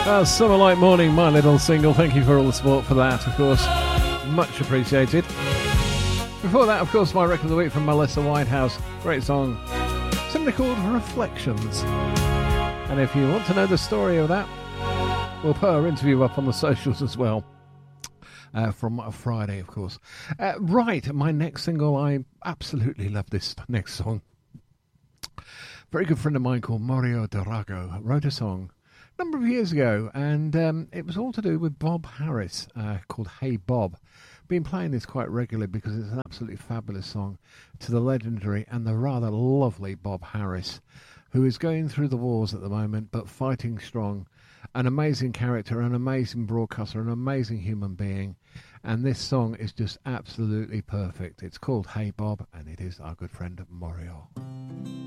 Summer Like Morning, my little single. Thank you for all the support for that, of course. Much appreciated. Before that, of course, my record of the week from Melissa Whitehouse. Great song. Simply called Reflections. And if you want to know the story of that, we'll put her interview up on the socials as well. From Friday, of course. Right, my next single. I absolutely love this next song. Very good friend of mine called Mario Darago wrote a song a number of years ago, and it was all to do with Bob Harris, called Hey Bob. Been playing this quite regularly because it's an absolutely fabulous song to the legendary and the rather lovely Bob Harris, who is going through the wars at the moment but fighting strong. An amazing character, an amazing broadcaster, an amazing human being, and this song is just absolutely perfect. It's called Hey Bob, and it is our good friend Mario.